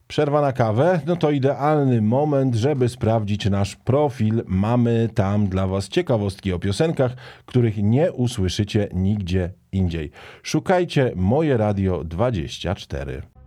Przerwa na kawę, no to idealny moment, żeby sprawdzić nasz profil. Mamy tam dla Was ciekawostki o piosenkach, których nie usłyszycie nigdzie indziej. Szukajcie Moje Radio 24.